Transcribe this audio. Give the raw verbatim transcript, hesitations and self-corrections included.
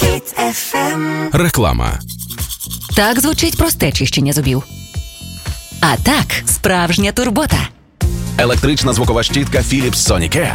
Хіт еф ем. Реклама. Так звучить просте чищення зубів. А так, справжня турбота. Електрична звукова щітка Philips Sonicare